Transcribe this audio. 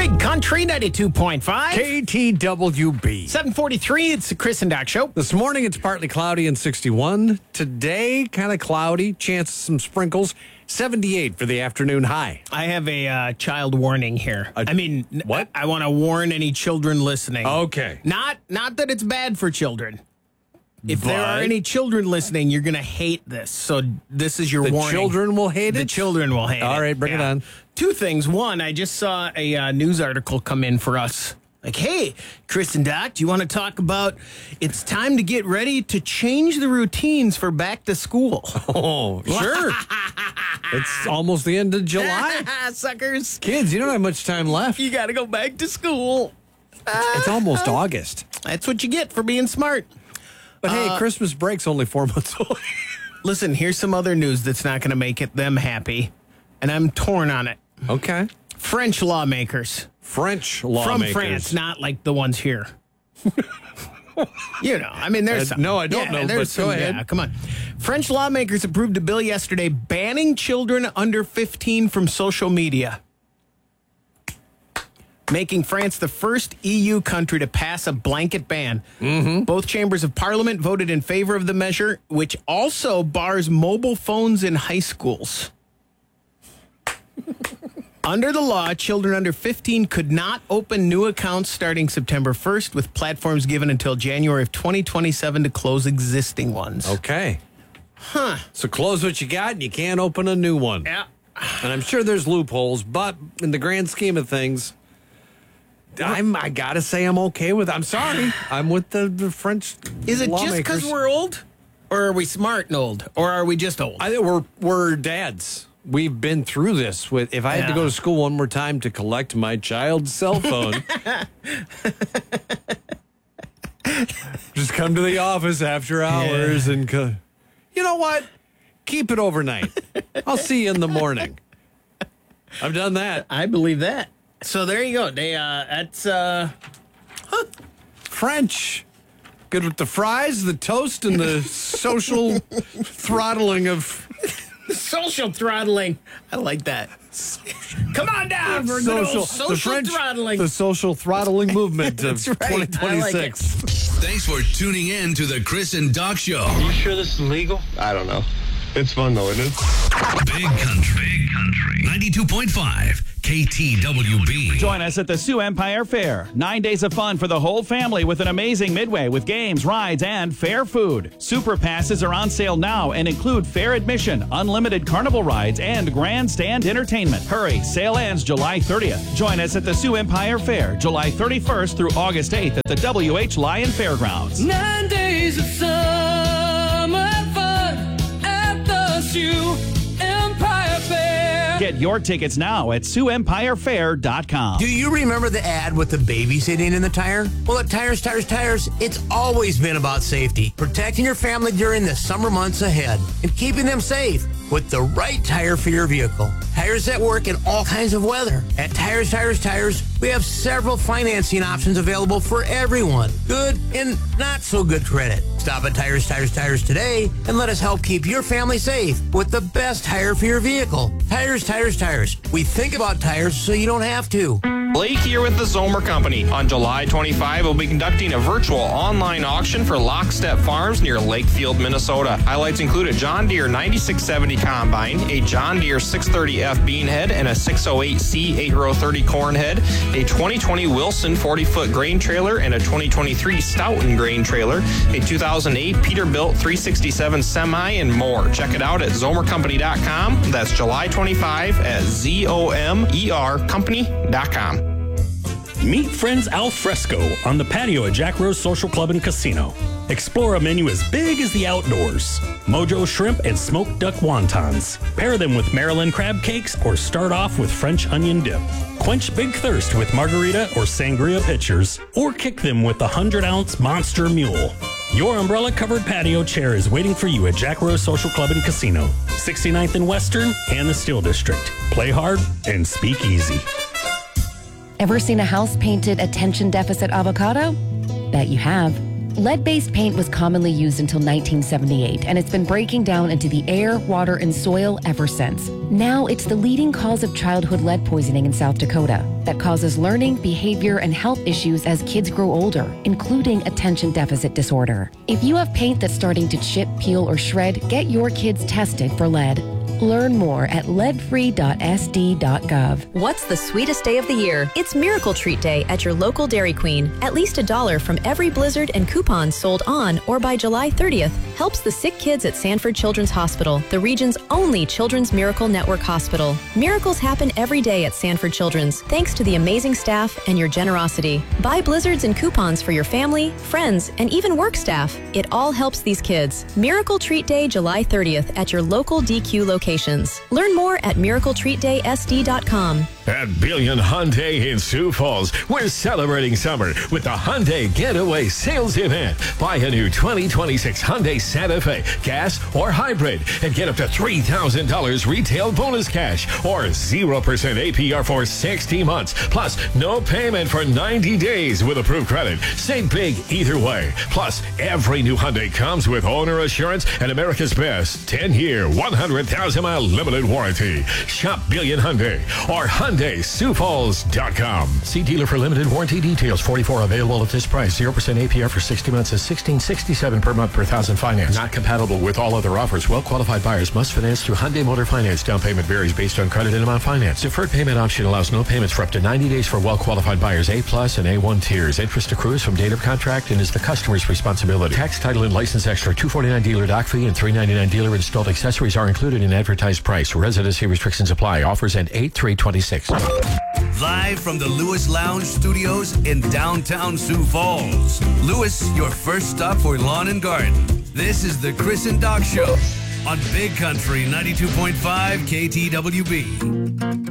Big Country 92.5. KTWB. 743, it's the Chris and Doc Show. This morning it's partly cloudy and 61. Today, kind of cloudy, chance of some sprinkles. 78 for the afternoon high. I have a child warning here. What? I want to warn any children listening. Okay. Not that it's bad for children. If there are But- any children listening, you're going to hate this. So this is your The warning. children will hate The it? children will hate it. All right, bring it on. Two things. One, I just saw a news article come in for us. Like, hey, Chris and Doc, do you want to talk about it's time to get ready to change the routines for back to school? Oh, sure. It's almost the end of July. Suckers. Kids, you don't have much time left. You got to go back to school. It's almost August. That's what you get for being smart. But hey, Christmas break's only 4 months away. Listen, here's some other news that's not going to make them happy, and I'm torn on it. Okay. French lawmakers. French From lawmakers. France, not like the ones here. There's some. no, I don't know, there's but go ahead. Yeah, come on. French lawmakers approved a bill yesterday banning children under 15 from social media, making France the first EU country to pass a blanket ban. Mm-hmm. Both chambers of parliament voted in favor of the measure, which also bars mobile phones in high schools. Under the law, children under 15 could not open new accounts starting September 1st, with platforms given until January of 2027 to close existing ones. Okay. So close what you got and you can't open a new one. Yeah. And I'm sure there's loopholes, but in the grand scheme of things, I gotta say I'm okay with it. I'm sorry. I'm with the French Is it lawmakers. just because we're old? Or are we smart and old? Or are we just old? I think we're dads. We've been through this. With if I had to go to school one more time to collect my child's cell phone, just come to the office after hours and you know what? Keep it overnight. I'll see you in the morning. I've done that. I believe that. So there you go. That's French. Good with the fries, the toast, and the social throttling of social throttling. I like that. Come on down for good old social the French, throttling. the social throttling movement of That's right. I like 2026. Thanks for tuning in to the Chris and Doc Show. You sure this is legal? I don't know. It's fun though, isn't it? Big Country. 92.5 KTWB. Join us at the Sioux Empire Fair. 9 days of fun for the whole family with an amazing midway with games, rides, and fair food. Super passes are on sale now and include fair admission, unlimited carnival rides, and grandstand entertainment. Hurry, sale ends July 30th. Join us at the Sioux Empire Fair, July 31st through August 8th at the W.H. Lyon Fairgrounds. 9 days of summer fun at the Sioux Empire Fair. Get your tickets now at SiouxEmpireFair.com. Do you remember the ad with the baby sitting in the tire? Well, at Tires, it's always been about safety. Protecting your family during the summer months ahead and keeping them safe with the right tire for your vehicle. Tires that work in all kinds of weather. At Tires, we have several financing options available for everyone. Good and not so good credit. Stop at Tires today and let us help keep your family safe with the best tire for your vehicle. Tires. We think about tires so you don't have to. Blake here with the Zomer Company. On July 25, we'll be conducting a virtual online auction for Lockstep Farms near Lakefield, Minnesota. Highlights include a John Deere 9670 combine, a John Deere 630F bean head, and a 608C 8-row 30 corn head, a 2020 Wilson 40-foot grain trailer, and a 2023 Stoughton grain trailer, a 2008 Peterbilt 367 semi, and more. Check it out at zomercompany.com. That's July 25 at ZOMERcompany.com. Meet friends al fresco on the patio at Jack Rose Social Club and Casino. Explore a menu as big as the outdoors. Mojo shrimp and smoked duck wontons. Pair them with Maryland crab cakes or start off with French onion dip. Quench big thirst with margarita or sangria pitchers, or kick them with the 100-ounce Monster Mule. Your umbrella-covered patio chair is waiting for you at Jack Rose Social Club and Casino, 69th and Western and the Steel District. Play hard and speak easy. Ever seen a house painted attention deficit avocado? Bet you have. Lead-based paint was commonly used until 1978, and it's been breaking down into the air, water, and soil ever since. Now, it's the leading cause of childhood lead poisoning in South Dakota that causes learning, behavior, and health issues as kids grow older, including attention deficit disorder. If you have paint that's starting to chip, peel, or shred, get your kids tested for lead. Learn more at leadfree.sd.gov. What's the sweetest day of the year? It's Miracle Treat Day at your local Dairy Queen. At least $1 from every Blizzard and coupons sold on or by July 30th helps the sick kids at Sanford Children's Hospital, the region's only Children's Miracle Network hospital. Miracles happen every day at Sanford Children's, thanks to the amazing staff and your generosity. Buy Blizzards and coupons for your family, friends, and even work staff. It all helps these kids. Miracle Treat Day, July 30th at your local DQ location. Learn more at miracletreatdaysd.com. At Billion Hyundai in Sioux Falls, we're celebrating summer with the Hyundai Getaway Sales Event. Buy a new 2026 Hyundai Santa Fe, gas or hybrid, and get up to $3,000 retail bonus cash or 0% APR for 60 months. Plus, no payment for 90 days with approved credit. Save big either way. Plus, every new Hyundai comes with owner assurance and America's best 10-year, 100,000-mile limited warranty. Shop Billion Hyundai or HyundaiSiouxFalls.com. See dealer for limited warranty details. 44 available at this price. 0% APR for 60 months is $16.67 per month per thousand finance. Not compatible with all other offers. Well-qualified buyers must finance through Hyundai Motor Finance. Down payment varies based on credit and amount financed. Deferred payment option allows no payments for up to 90 days for well-qualified buyers. A-plus and A1 tiers. Interest accrues from date of contract and is the customer's responsibility. Tax, title, and license extra. $249 dealer dock fee and $399 dealer installed accessories are included in advertised price. Residency restrictions apply. Offers end 8/3/26. Live from the Lewis Lounge Studios in downtown Sioux Falls. Lewis, your first stop for lawn and garden. This is the Chris and Doc Show on Big Country 92.5 KTWB.